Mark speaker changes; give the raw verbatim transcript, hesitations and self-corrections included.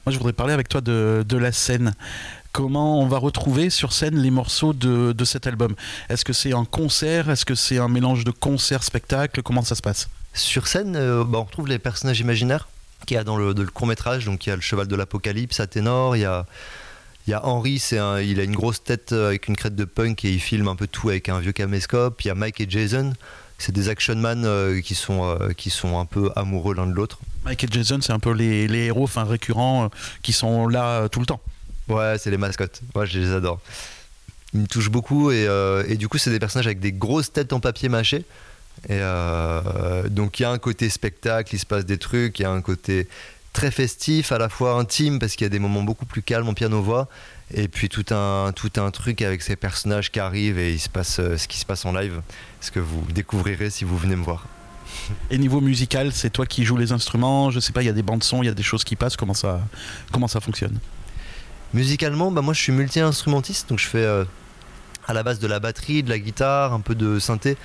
Speaker 1: Moi, je voudrais parler avec toi de, de la scène. Comment on va retrouver sur scène les morceaux de, de cet album? Est-ce que c'est un concert? Est-ce que c'est un mélange de concert-spectacle? Comment ça se passe?
Speaker 2: Sur scène, euh, bah, on retrouve les personnages imaginaires qu'il y a dans le, le court-métrage. Donc il y a le cheval de l'Apocalypse à ténor, il y a, il y a Henry, c'est un, il a une grosse tête avec une crête de punk et il filme un peu tout avec un vieux caméscope. Il y a Mike et Jason, c'est des action man euh, qui, sont, euh, qui sont un peu amoureux l'un de l'autre.
Speaker 1: Mike et Jason, c'est un peu les, les héros enfin, récurrents euh, qui sont là euh, tout le temps.
Speaker 2: Ouais, c'est les mascottes. Moi, je les adore. Ils me touchent beaucoup et, euh, et du coup, c'est des personnages avec des grosses têtes en papier mâché. Et euh, donc, il y a un côté spectacle, il se passe des trucs, il y a un côté très festif, à la fois intime, parce qu'il y a des moments beaucoup plus calmes en piano-voix, et puis tout un, tout un truc avec ces personnages qui arrivent et il se passe euh, ce qui se passe en live, ce que vous découvrirez si vous venez me voir.
Speaker 1: Et niveau musical, c'est toi qui joues les instruments? Je sais pas, il y a des bandes son, il y a des choses qui passent. Comment ça, comment ça fonctionne?
Speaker 2: Musicalement, bah moi je suis multi-instrumentiste, donc je fais euh, à la base de la batterie, de la guitare, un peu de synthé.